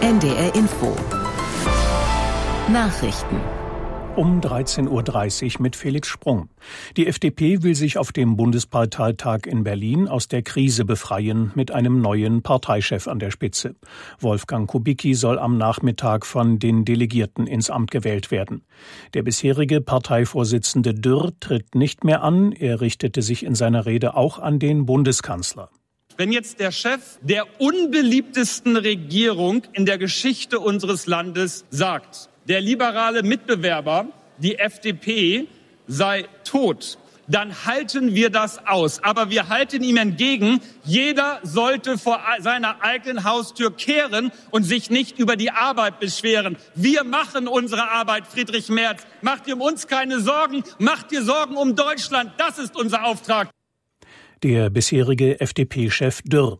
NDR Info. Nachrichten. Um 13.30 Uhr mit Felix Sprung. Die FDP will sich auf dem Bundesparteitag in Berlin aus der Krise befreien, mit einem neuen Parteichef an der Spitze. Wolfgang Kubicki soll am Nachmittag von den Delegierten ins Amt gewählt werden. Der bisherige Parteivorsitzende Dürr tritt nicht mehr an. Er richtete sich in seiner Rede auch an den Bundeskanzler. Wenn jetzt der Chef der unbeliebtesten Regierung in der Geschichte unseres Landes sagt, der liberale Mitbewerber, die FDP, sei tot, dann halten wir das aus. Aber wir halten ihm entgegen, jeder sollte vor seiner eigenen Haustür kehren und sich nicht über die Arbeit beschweren. Wir machen unsere Arbeit, Friedrich Merz. Macht ihr um uns keine Sorgen, macht ihr Sorgen um Deutschland. Das ist unser Auftrag. Der bisherige FDP-Chef Dürr.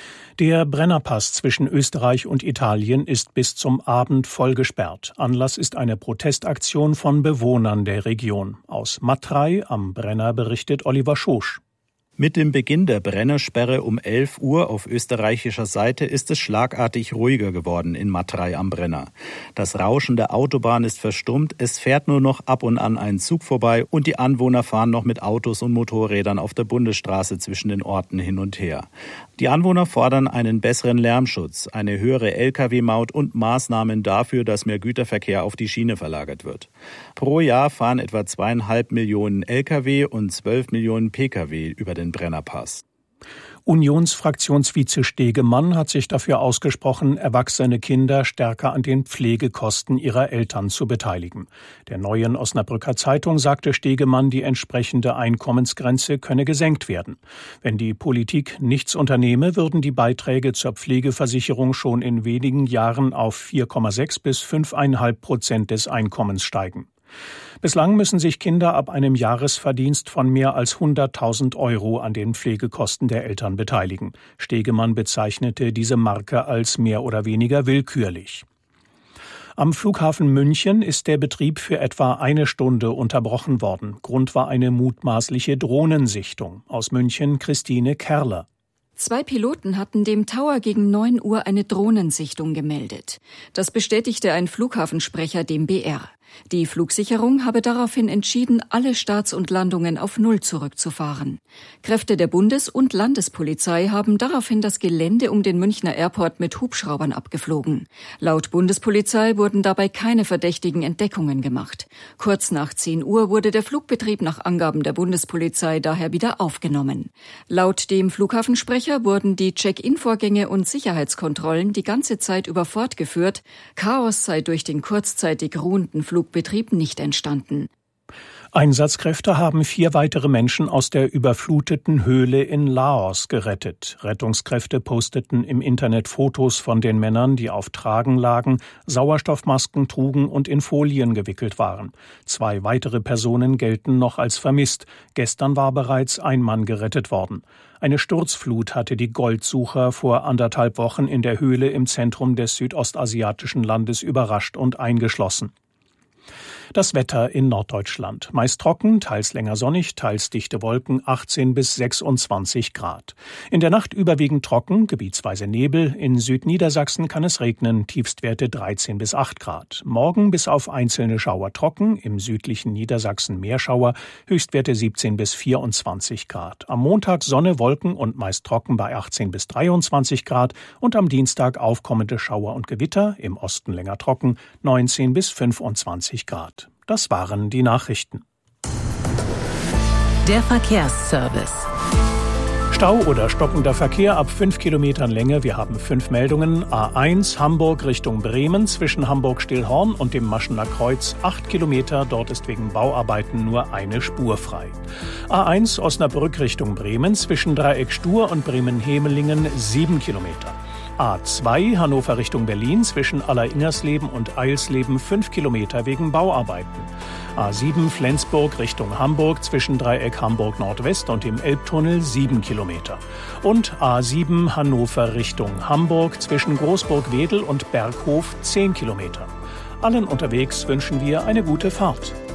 Der Brennerpass zwischen Österreich und Italien ist bis zum Abend voll gesperrt. Anlass ist eine Protestaktion von Bewohnern der Region. Aus Matrei am Brenner berichtet Oliver Schosch. Mit dem Beginn der Brennersperre um 11 Uhr auf österreichischer Seite ist es schlagartig ruhiger geworden in Matrei am Brenner. Das Rauschen der Autobahn ist verstummt, es fährt nur noch ab und an ein Zug vorbei und die Anwohner fahren noch mit Autos und Motorrädern auf der Bundesstraße zwischen den Orten hin und her. Die Anwohner fordern einen besseren Lärmschutz, eine höhere Lkw-Maut und Maßnahmen dafür, dass mehr Güterverkehr auf die Schiene verlagert wird. Pro Jahr fahren etwa 2,5 Millionen Lkw und 12 Millionen Pkw über den Brennerpass. Unionsfraktionsvize Stegemann hat sich dafür ausgesprochen, erwachsene Kinder stärker an den Pflegekosten ihrer Eltern zu beteiligen. Der Neuen Osnabrücker Zeitung sagte Stegemann, die entsprechende Einkommensgrenze könne gesenkt werden. Wenn die Politik nichts unternehme, würden die Beiträge zur Pflegeversicherung schon in wenigen Jahren auf 4,6 bis 5,5% des Einkommens steigen. Bislang müssen sich Kinder ab einem Jahresverdienst von mehr als 100.000 € an den Pflegekosten der Eltern beteiligen. Stegemann bezeichnete diese Marke als mehr oder weniger willkürlich. Am Flughafen München ist der Betrieb für etwa eine Stunde unterbrochen worden. Grund war eine mutmaßliche Drohnensichtung. Aus München Christine Kerler. 2 Piloten hatten dem Tower gegen 9 Uhr eine Drohnensichtung gemeldet. Das bestätigte ein Flughafensprecher dem BR. Die Flugsicherung habe daraufhin entschieden, alle Starts und Landungen auf Null zurückzufahren. Kräfte der Bundes- und Landespolizei haben daraufhin das Gelände um den Münchner Airport mit Hubschraubern abgeflogen. Laut Bundespolizei wurden dabei keine verdächtigen Entdeckungen gemacht. Kurz nach 10 Uhr wurde der Flugbetrieb nach Angaben der Bundespolizei daher wieder aufgenommen. Laut dem Flughafensprecher wurden die Check-in-Vorgänge und Sicherheitskontrollen die ganze Zeit über fortgeführt. Chaos sei durch den kurzzeitig ruhenden Flugbetrieb nicht entstanden. Einsatzkräfte haben 4 weitere Menschen aus der überfluteten Höhle in Laos gerettet. Rettungskräfte posteten im Internet Fotos von den Männern, die auf Tragen lagen, Sauerstoffmasken trugen und in Folien gewickelt waren. 2 weitere Personen gelten noch als vermisst. Gestern war bereits ein Mann gerettet worden. Eine Sturzflut hatte die Goldsucher vor 1,5 Wochen in der Höhle im Zentrum des südostasiatischen Landes überrascht und eingeschlossen. Das Wetter in Norddeutschland. Meist trocken, teils länger sonnig, teils dichte Wolken, 18 bis 26 Grad. In der Nacht überwiegend trocken, gebietsweise Nebel. In Südniedersachsen kann es regnen, Tiefstwerte 13 bis 8 Grad. Morgen bis auf einzelne Schauer trocken, im südlichen Niedersachsen Meerschauer, Höchstwerte 17 bis 24 Grad. Am Montag Sonne, Wolken und meist trocken bei 18 bis 23 Grad und am Dienstag aufkommende Schauer und Gewitter, im Osten länger trocken, 19 bis 25 Grad. Das waren die Nachrichten. Der Verkehrsservice. Stau oder stockender Verkehr ab 5 Kilometern Länge. Wir haben 5 Meldungen. A1 Hamburg Richtung Bremen zwischen Hamburg-Stillhorn und dem Maschener Kreuz 8 Kilometer. Dort ist wegen Bauarbeiten nur eine Spur frei. A1 Osnabrück Richtung Bremen zwischen Dreieck Stur und Bremen-Hemelingen 7 Kilometer. A2 Hannover Richtung Berlin zwischen Aller-Ingersleben und Eilsleben 5 Kilometer wegen Bauarbeiten. A7 Flensburg Richtung Hamburg zwischen Dreieck Hamburg Nordwest und dem Elbtunnel 7 Kilometer. Und A7 Hannover Richtung Hamburg zwischen Großburg-Wedel und Berghof 10 Kilometer. Allen unterwegs wünschen wir eine gute Fahrt.